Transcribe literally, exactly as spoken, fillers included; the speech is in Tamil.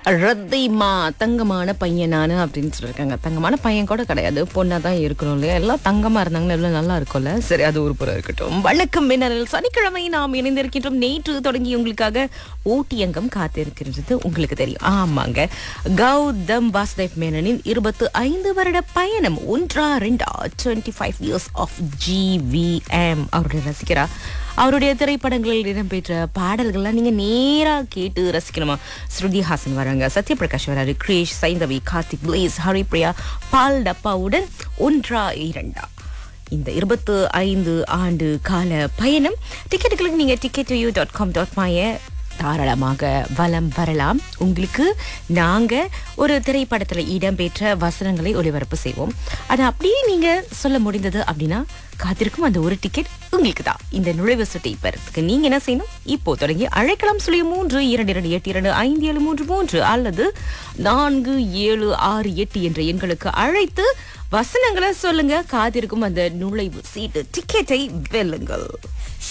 ரத்திமா தங்கமான பையன் நானு அப்படின்னு சொல்லியிருக்காங்க. தங்கமான பையன் கூட கிடையாது, பொண்ணா தான் இருக்கணும் இல்லையா? எல்லாம் தங்கமா இருந்தாங்கன்னா எவ்வளவு நல்லா இருக்கும்ல. சரி, அது ஒரு புறம் இருக்கட்டும். வணக்கம் மின்னலில் சனிக்கிழமை நாம் இணைந்திருக்கின்றோம். நேற்று தொடங்கி உங்களுக்காக ஓட்டியங்கம் காத்திருக்கிறது. உங்களுக்கு தெரியும், ஆமாங்க, கௌதம் வாசுதேவ் மேனனின் இருபத்து ஐந்து வருட பயணம். ஒன்றா ரெண்டா twenty five years of GVM அவருடைய ரசிகரா. அவருடைய திரைப்படங்களில் இடம்பெற்ற பாடல்கள்லாம் நீங்க நேரா கேட்டு ரசிக்கணுமா? ஸ்ருதி ஹாசன் வராங்க, சத்யபிரகாஷ் வராரு, கிரேஷ், சைந்தவி, கார்த்திக், பிளேஸ், ஹரிப்ரியா, பால் டப்பாவுடன் ஒன்றா இரண்டா இந்த இருபத்து ஐந்து ஆண்டு கால பயணம். டிக்கெட்டுகளுக்கு நீங்க ticket you dot com dot மைய தாராளமாக வலம் வரலாம். உங்களுக்கு நாங்க ஒரு திரைப்படத்துல இடம்பெற்ற வசனங்களை ஒளிபரப்பு செய்வோம். அது அப்படியே நீங்க சொல்ல முடிந்தது அப்படின்னா காத்திருக்கும் அந்த ஒரு டிக்கெட் உங்களுக்கு தான். இந்த நுழைவு சீட்டை பெறத்துக்கு நீங்க என்ன செய்யணும்? இப்போ தொடங்கி அழைக்கலாம். சொல்லி மூன்று இரண்டு இரண்டு எட்டு இரண்டு ஐந்து ஏழு மூன்று மூன்று அல்லது நான்கு ஏழு ஆறு எட்டு என்ற எண்களுக்கு அழைத்து வசனங்களை சொல்லுங்க. காத்திருக்கும் அந்த நுழைவு சீட்டு டிக்கெட்டை வெல்லுங்கள்.